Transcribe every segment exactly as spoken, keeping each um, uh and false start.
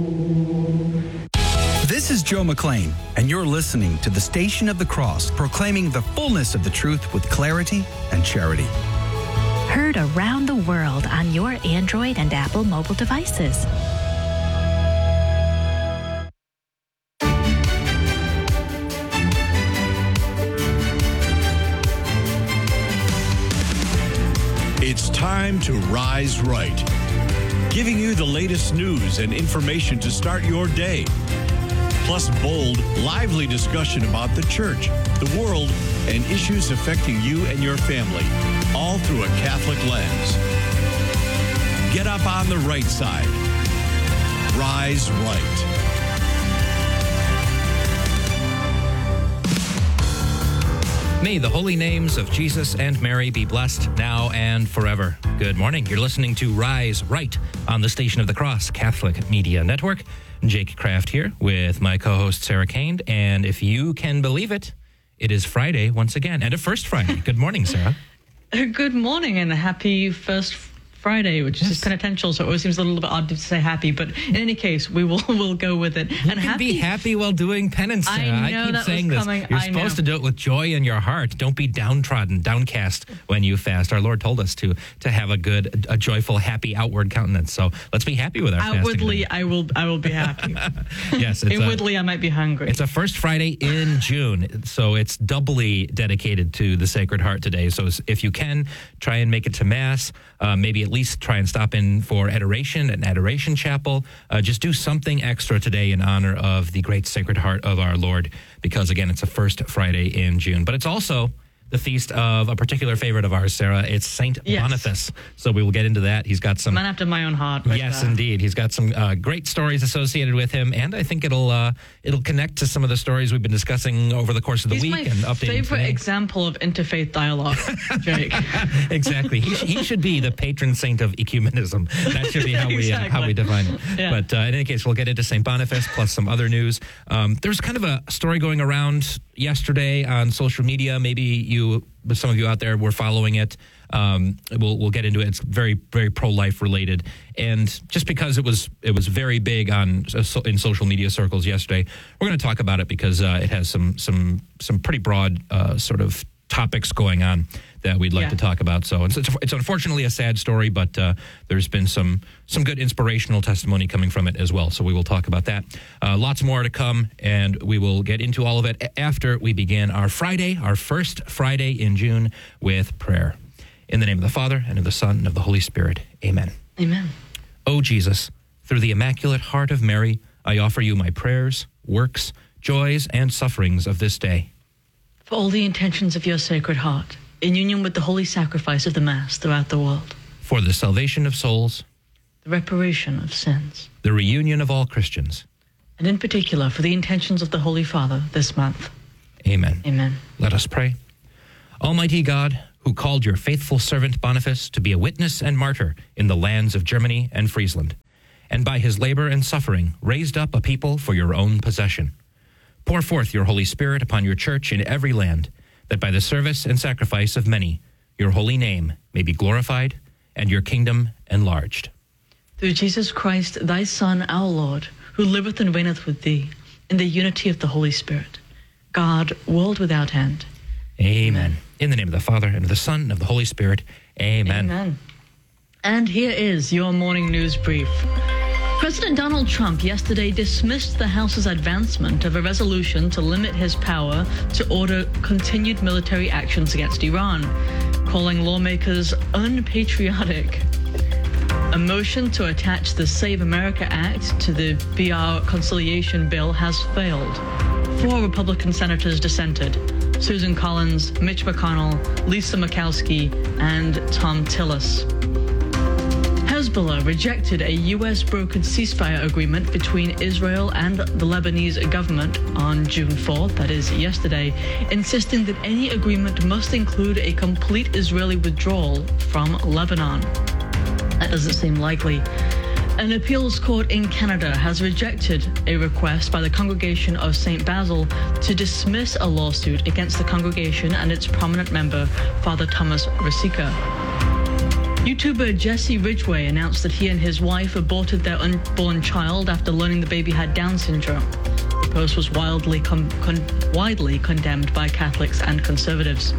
This is Joe McLean, and you're listening to the Station of the Cross, proclaiming the fullness of the truth with clarity and charity. Heard around the world on your Android and Apple mobile devices. It's time to rise right, giving you the latest news and information to start your day. Plus bold, lively discussion about the church, the world, and issues affecting you and your family, all through a Catholic lens. Get up on the right side. Rise right. May the holy names of Jesus and Mary be blessed now and forever. Good morning. You're listening to Rise Right on the Station of the Cross Catholic Media Network. Jake Kraft here with my co-host Sarah Kane. And if you can believe it, it is Friday once again, and a first Friday. Good morning, Sarah. Good morning and happy first Friday, which yes. is penitential, so it always seems a little bit odd to say happy, but in any case, we will we'll go with it. You and can happy, be happy while doing penance, Sarah. I know I keep that saying was this. coming. You're I supposed know. to do it with joy in your heart. Don't be downtrodden, downcast when you fast. Our Lord told us to to have a good, a joyful, happy outward countenance. So let's be happy with our outwardly. fasting. I will. I will be happy. Yes. It's Inwardly, a, I might be hungry. It's a first Friday in June, so it's doubly dedicated to the Sacred Heart today. So if you can, try and make it to Mass. Uh, maybe at least try and stop in for adoration at an adoration chapel. Uh, just do something extra today in honor of the great Sacred Heart of our Lord, because, again, it's a first Friday in June. But it's also the feast of a particular favorite of ours, Sarah. It's Saint Yes. Boniface. So we will get into that. He's got some... Man after my own heart. Right yes, there. indeed. He's got some uh, great stories associated with him, and I think it'll uh, it'll connect to some of the stories we've been discussing over the course of the He's week my and updating favorite today. example of interfaith dialogue, Jake. Exactly. He, sh- he should be the patron saint of ecumenism. That should be how we uh, how we define it. Yeah. But uh, in any case, we'll get into Saint Boniface plus some other news. Um, there's kind of a story going around yesterday on social media. Maybe you, some of you out there, were following it. Um, we'll we'll get into it. It's very very pro-life related, and just because it was it was very big on in social media circles yesterday, we're going to talk about it because uh, it has some some some pretty broad uh, sort of topics going on that we'd like Yeah. to talk about. So it's, it's unfortunately a sad story, but uh, there's been some some good inspirational testimony coming from it as well. So we will talk about that. Uh, lots more to come, and we will get into all of it after we begin our Friday, our first Friday in June, with prayer. In the name of the Father, and of the Son, and of the Holy Spirit. Amen. Amen. O Jesus, through the Immaculate Heart of Mary, I offer you my prayers, works, joys, and sufferings of this day. For all the intentions of your Sacred Heart, in union with the holy sacrifice of the Mass throughout the world, For the salvation of souls, the reparation of sins, the reunion of all Christians. and in particular for the intentions of the Holy Father this month. Amen. Amen. Let us pray. Almighty God, who called your faithful servant Boniface to be a witness and martyr in the lands of Germany and Friesland, and by his labor and suffering raised up a people for your own possession. Pour forth your Holy Spirit upon your church in every land, that by the service and sacrifice of many, your holy name may be glorified and your kingdom enlarged. Through Jesus Christ, thy Son, our Lord, who liveth and reigneth with thee, in the unity of the Holy Spirit, God, world without end. Amen. In the name of the Father, and of the Son, and of the Holy Spirit. Amen. Amen. And here is your morning news brief. President Donald Trump yesterday dismissed the House's advancement of a resolution to limit his power to order continued military actions against Iran, calling lawmakers unpatriotic. A motion to attach the Save America Act to the B R conciliation bill has failed. Four Republican senators dissented: Susan Collins, Mitch McConnell, Lisa Murkowski, and Tom Tillis. Hezbollah rejected a U S-brokered ceasefire agreement between Israel and the Lebanese government on June fourth, that is yesterday, insisting that any agreement must include a complete Israeli withdrawal from Lebanon. That doesn't seem likely. An appeals court in Canada has rejected a request by the Congregation of Saint Basil to dismiss a lawsuit against the congregation and its prominent member, Father Thomas Rosica. YouTuber Jesse Ridgway announced that he and his wife aborted their unborn child after learning the baby had Down syndrome. The post was wildly, con- con- widely condemned by Catholics and conservatives.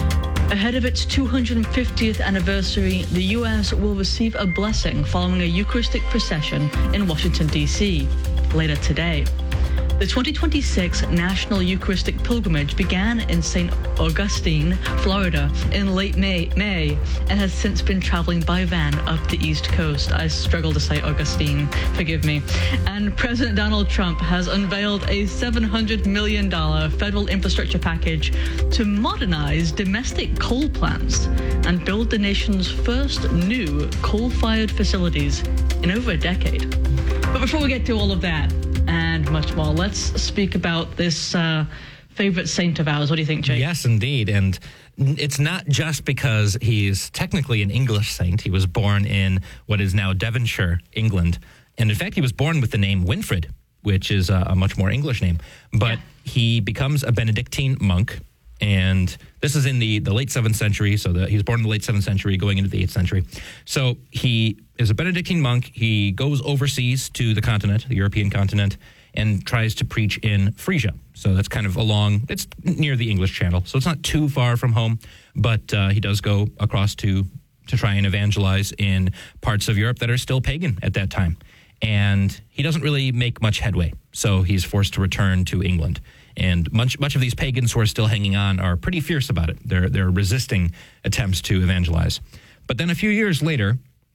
Ahead of its two hundred fiftieth anniversary, the U S will receive a blessing following a Eucharistic procession in Washington, D C later today. The twenty twenty-six National Eucharistic Pilgrimage began in Saint Augustine, Florida, in late May, May, and has since been traveling by van up the East Coast. I struggle to say Augustine, forgive me. And President Donald Trump has unveiled a seven hundred million dollars federal infrastructure package to modernize domestic coal plants and build the nation's first new coal-fired facilities in over a decade. But before we get to all of that, and much more, let's speak about this uh, favorite saint of ours. What do you think, Jake? Yes, indeed. And it's not just because he's technically an English saint. He was born in what is now Devonshire, England. And in fact, he was born with the name Winfrid, which is a, a much more English name. But yeah. He becomes a Benedictine monk. And this is in the, the late seventh century. So the, he was born in the late seventh century, going into the eighth century. So he is a Benedictine monk. He goes overseas to the continent, the European continent, and tries to preach in Frisia. So that's kind of along, it's near the English Channel. So it's not too far from home, but uh, he does go across to, to try and evangelize in parts of Europe that are still pagan at that time. And he doesn't really make much headway. So he's forced to return to England. And much much of these pagans who are still hanging on are pretty fierce about it. They're they're resisting attempts to evangelize. But then a few years later,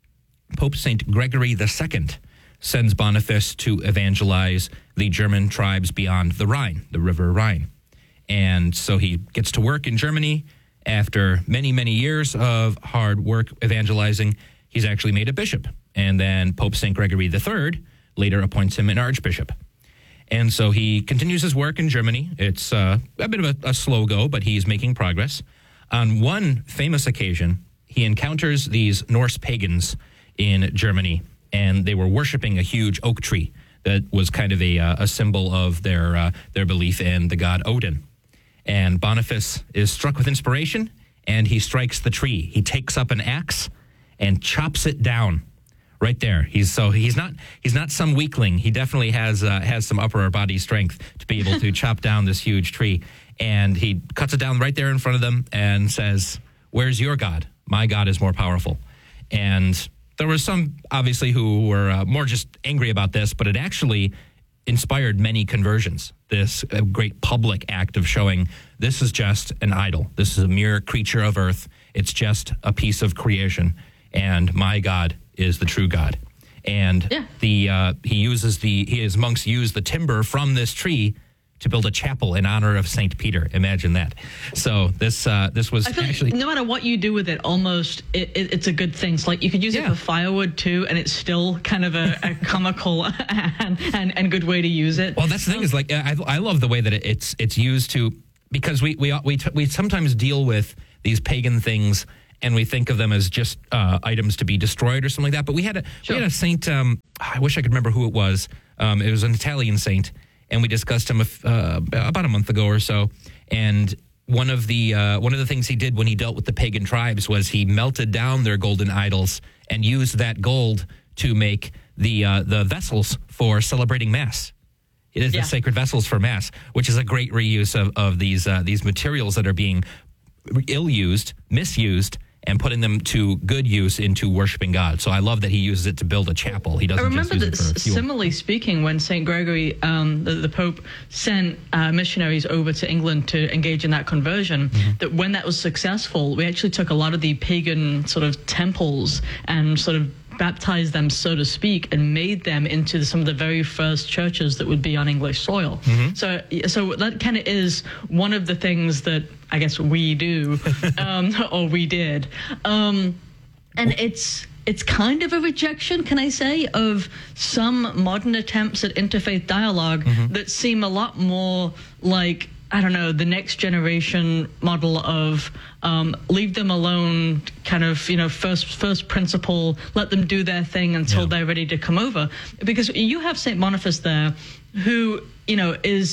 Pope Saint Gregory the Second sends Boniface to evangelize the German tribes beyond the Rhine, the River Rhine. And so he gets to work in Germany. After many, many years of hard work evangelizing, he's actually made a bishop. And then Pope Saint Gregory the Third later appoints him an archbishop. And so he continues his work in Germany. It's uh, a bit of a, a slow go, but he's making progress. On one famous occasion, he encounters these Norse pagans in Germany, and they were worshiping a huge oak tree that was kind of a, uh, a symbol of their uh, their belief in the god Odin. And Boniface is struck with inspiration, and he strikes the tree. He takes up an axe and chops it down. Right there. He's so he's not he's not some weakling. He definitely has uh, has some upper body strength to be able to chop down this huge tree. And he cuts it down right there in front of them and says, "Where's your God? My God is more powerful." And there were some obviously who were uh, more just angry about this, but it actually inspired many conversions. This uh, great public act of showing this is just an idol. This is a mere creature of earth. It's just a piece of creation, and my God is the true God. And yeah. the uh, he uses the his monks use the timber from this tree to build a chapel in honor of Saint Peter. Imagine that. So this uh, this was I feel actually like no matter what you do with it, almost it, it, it's a good thing. So like you could use yeah. it for firewood too, and it's still kind of a, a comical and, and and good way to use it. Well, that's the thing is like I, I love the way that it, it's it's used to, because we we we we sometimes deal with these pagan things and we think of them as just uh, items to be destroyed or something like that. But we had a sure. we had a saint. Um, I wish I could remember who it was. Um, it was an Italian saint, and we discussed him uh, about a month ago or so. And one of the uh, one of the things he did when he dealt with the pagan tribes was he melted down their golden idols and used that gold to make the uh, the vessels for celebrating Mass. It is yeah. the sacred vessels for Mass, which is a great reuse of of these uh, these materials that are being ill-used, misused, and putting them to good use into worshiping God. So I love that he uses it to build a chapel. He doesn't I remember just use that, it for fuel. Similarly speaking, when Saint Gregory, um, the, the Pope, sent uh, missionaries over to England to engage in that conversion, mm-hmm. that when that was successful, we actually took a lot of the pagan sort of temples and sort of baptized them, so to speak, and made them into some of the very first churches that would be on English soil. Mm-hmm. So, so that kind of is one of the things that I guess we do, um, or we did, um, and it's it's kind of a rejection, can I say, of some modern attempts at interfaith dialogue mm-hmm. that seem a lot more like, I don't know, the next generation model of um, leave them alone, kind of, you know, first first principle, let them do their thing until yeah. they're ready to come over. Because you have Saint Boniface there, who, you know, is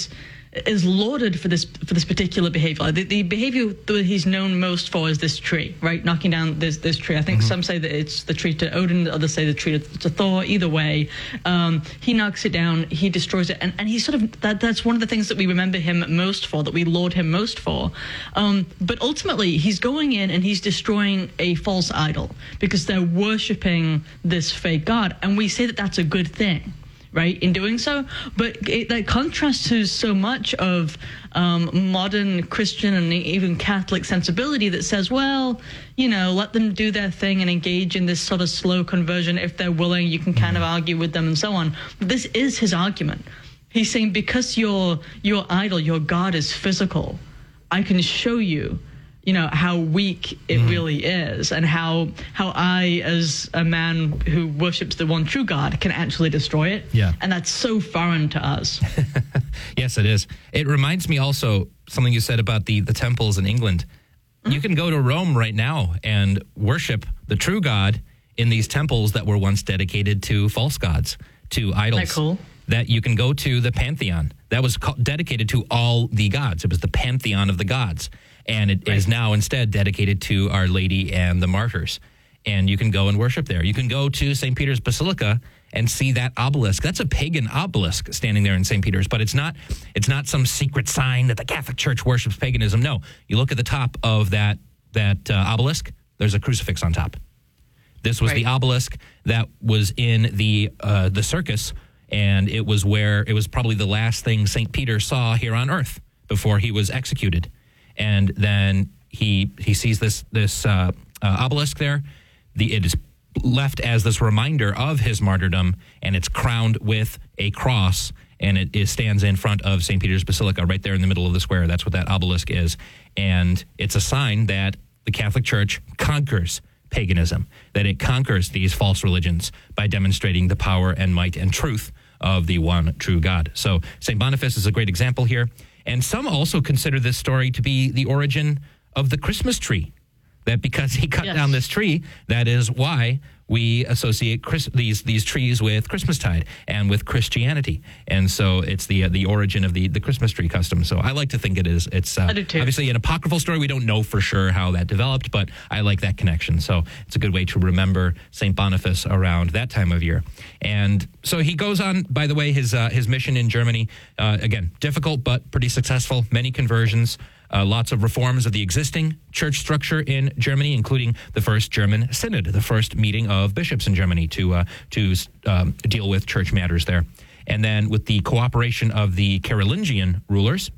is lauded for this for this particular behavior. The, the behavior that he's known most for is this tree, right? Knocking down this this tree. I think mm-hmm. some say that it's the tree to Odin, others say the tree to, to Thor. Either way, um, he knocks it down, he destroys it, and, and he sort of that that's one of the things that we remember him most for, that we laud him most for. Um, but ultimately, he's going in and he's destroying a false idol because they're worshiping this fake god, and we say that that's a good thing, right, in doing so. But it, that contrasts to so much of um, modern Christian and even Catholic sensibility that says, well, you know, let them do their thing and engage in this sort of slow conversion. If they're willing, you can kind of argue with them and so on. But this is his argument. He's saying, because your your idol, your God is physical, I can show you, you know, how weak it mm. really is, and how how I, as a man who worships the one true God, can actually destroy it. Yeah. And that's so foreign to us. Yes, it is. It reminds me also something you said about the, the temples in England. Mm. You can go to Rome right now and worship the true God in these temples that were once dedicated to false gods, to idols. Isn't that cool? That you can go to the Pantheon. That was co- dedicated to all the gods. It was the Pantheon of the gods. And it right. is now instead dedicated to Our Lady and the martyrs. And you can go and worship there. You can go to Saint Peter's Basilica and see that obelisk. That's a pagan obelisk standing there in Saint Peter's, but it's not it's not some secret sign that the Catholic Church worships paganism. No, you look at the top of that that uh, obelisk, there's a crucifix on top. This was right. the obelisk that was in the uh, the circus, and it was where it was probably the last thing Saint Peter saw here on earth before he was executed. And then he he sees this this uh, uh, obelisk there. The it is left as this reminder of his martyrdom, and it's crowned with a cross, and it, it stands in front of Saint Peter's Basilica, right there in the middle of the square. That's what that obelisk is, and it's a sign that the Catholic Church conquers paganism, that it conquers these false religions by demonstrating the power and might and truth of the one true God. So Saint Boniface is a great example here. And some also consider this story to be the origin of the Christmas tree, that because he cut yes. down this tree, that is why we associate Chris, these these trees with Christmastide and with Christianity. And so it's the uh, the origin of the, the Christmas tree custom. So I like to think it is. It's uh, obviously an apocryphal story. We don't know for sure how that developed, but I like that connection. So it's a good way to remember Saint Boniface around that time of year. And so he goes on, by the way, his, uh, his mission in Germany, uh, again, difficult but pretty successful, many conversions. Uh, lots of reforms of the existing church structure in Germany, including the first German synod, the first meeting of bishops in Germany to uh, to um, deal with church matters there. And then with the cooperation of the Carolingian rulers,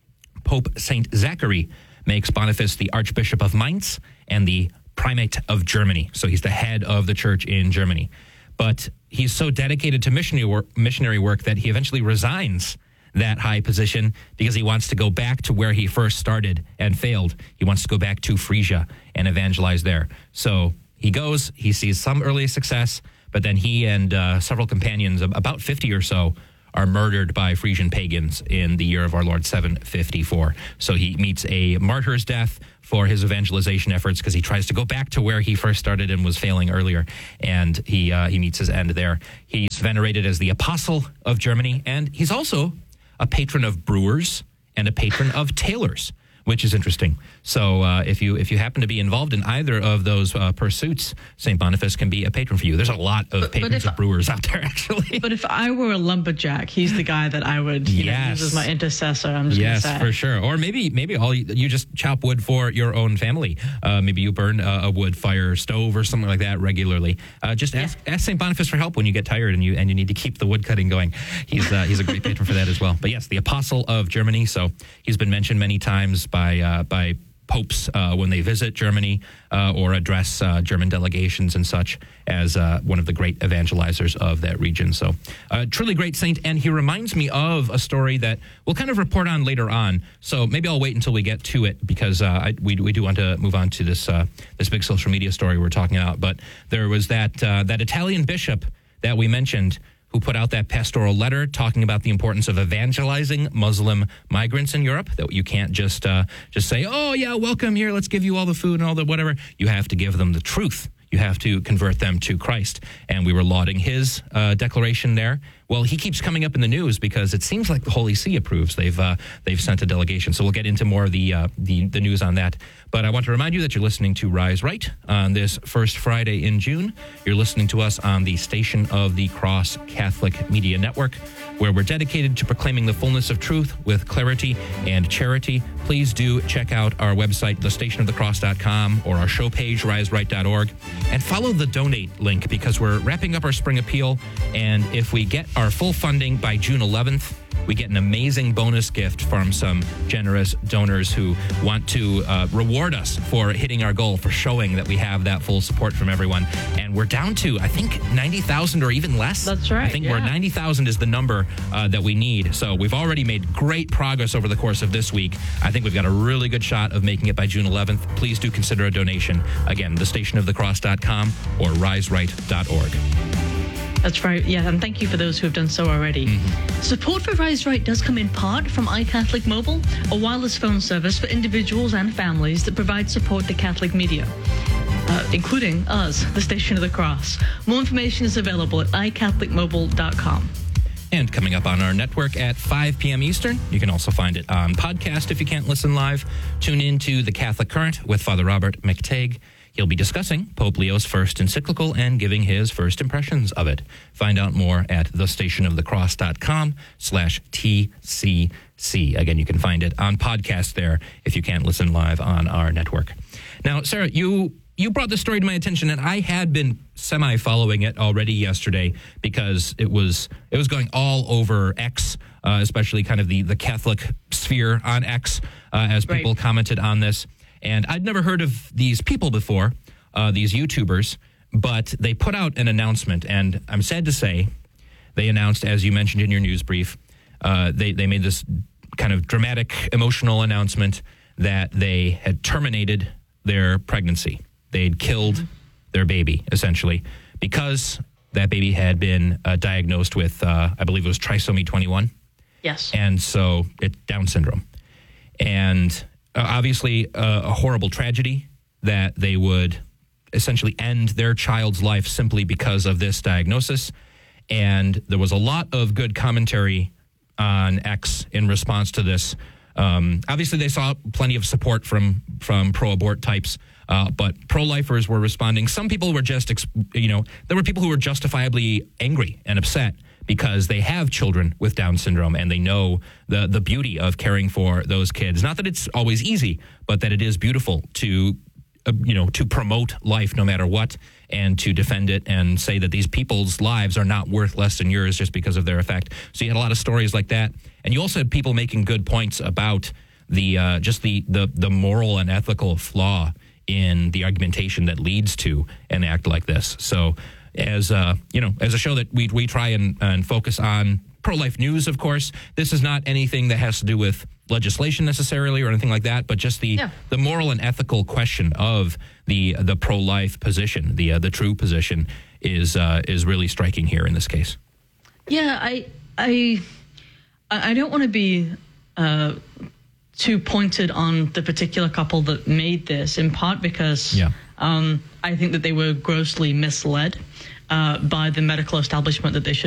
Pope Saint Zachary makes Boniface the Archbishop of Mainz and the Primate of Germany. So he's the head of the church in Germany. But he's so dedicated to missionary work, missionary work that he eventually resigns that high position because he wants to go back to where he first started and failed. He wants to go back to Frisia and evangelize there. So he goes, he sees some early success, but then he and uh, several companions, about fifty or so, are murdered by Frisian pagans in the year of our Lord seven fifty-four. So he meets a martyr's death for his evangelization efforts because he tries to go back to where he first started and was failing earlier, and he uh, he meets his end there. He's venerated as the apostle of Germany, and he's also a patron of brewers and a patron of tailors, which is interesting. So uh, if you if you happen to be involved in either of those uh, pursuits, Saint Boniface can be a patron for you. There's a lot of but, patrons but of brewers out there, actually. But if I were a lumberjack, he's the guy that I would you yes. know, use as my intercessor. I'm just yes, gonna say. for sure. Or maybe maybe all you, you just chop wood for your own family. Uh, maybe you burn a, a wood fire stove or something like that regularly. Uh, just ask yeah. ask Saint Boniface for help when you get tired and you and you need to keep the wood cutting going. He's uh, he's a great patron for that as well. But yes, the apostle of Germany. So he's been mentioned many times by uh, by. popes uh, when they visit Germany uh, or address uh, German delegations and such as uh, one of the great evangelizers of that region. So a uh, truly great saint, and he reminds me of a story that we'll kind of report on later on. So maybe I'll wait until we get to it because uh, I, we we do want to move on to this uh, this big social media story we're talking about. But there was that uh, that Italian bishop that we mentioned who put out that pastoral letter talking about the importance of evangelizing Muslim migrants in Europe, that you can't just uh, just say, oh, yeah, welcome here, let's give you all the food and all the whatever. You have to give them the truth. You have to convert them to Christ. And we were lauding his uh, declaration there Well, he keeps coming up in the news because it seems like the Holy See approves. They've uh, they've sent a delegation. So we'll get into more of the, uh, the the news on that. But I want to remind you that you're listening to Rise Right on this first Friday in June. You're listening to us on the Station of the Cross Catholic Media Network, where we're dedicated to proclaiming the fullness of truth with clarity and charity. Please do check out our website, the station of the cross dot com, or our show page, rise right dot org, and follow the donate link because we're wrapping up our spring appeal. And if we get our full funding by June eleventh, we get an amazing bonus gift from some generous donors who want to uh, reward us for hitting our goal, for showing that we have that full support from everyone. And we're down to, I think, ninety thousand or even less. That's right. I think yeah. we're ninety thousand is the number uh, that we need. So we've already made great progress over the course of this week. I think we've got a really good shot of making it by June eleventh. Please do consider a donation. Again, the station of the cross dot com or rise right dot org. That's right, yeah, and thank you for those who have done so already. Mm-hmm. Support for Rise Right does come in part from iCatholic Mobile, a wireless phone service for individuals and families that provide support to Catholic media, uh, including us, the Station of the Cross. More information is available at i catholic mobile dot com. And coming up on our network at five p.m. Eastern, you can also find it on podcast if you can't listen live. Tune in to The Catholic Current with Father Robert McTague. He'll be discussing Pope Leo's first encyclical and giving his first impressions of it. Find out more at the station of the cross dot com slash T C C. Again, you can find it on podcast there if you can't listen live on our network. Now, Sarah, you you brought this story to my attention, and I had been semi-following it already yesterday because it was it was going all over X, uh, especially kind of the, the Catholic sphere on X, uh, as people right. commented on this. And I'd never heard of these people before, uh, these YouTubers, but they put out an announcement, and I'm sad to say they announced, as you mentioned in your news brief, uh, they, they made this kind of dramatic, emotional announcement that they had terminated their pregnancy. They'd killed mm-hmm. their baby, essentially, because that baby had been uh, diagnosed with, uh, I believe it was trisomy twenty-one. Yes. And so it's Down syndrome. And Uh, obviously, uh, a horrible tragedy that they would essentially end their child's life simply because of this diagnosis. And there was a lot of good commentary on X in response to this. Um, obviously, they saw plenty of support from from pro-abort types, uh, but pro-lifers were responding. Some people were just, you know, there were people who were justifiably angry and upset because they have children with Down syndrome and they know the the beauty of caring for those kids. Not that it's always easy, but that it is beautiful to, uh, you know, to promote life no matter what and to defend it and say that these people's lives are not worth less than yours just because of their effect. So you had a lot of stories like that. And you also had people making good points about the uh, just the, the, the moral and ethical flaw in the argumentation that leads to an act like this. So as uh, you know, as a show that we we try and, and focus on pro-life news, of course, this is not anything that has to do with legislation necessarily or anything like that, but just the yeah. the moral and ethical question of the the pro-life position, the uh, the true position, is uh, is really striking here in this case. Yeah, I I I don't want to be uh, too pointed on the particular couple that made this, in part because yeah. um, I think that they were grossly misled uh, by the medical establishment that they should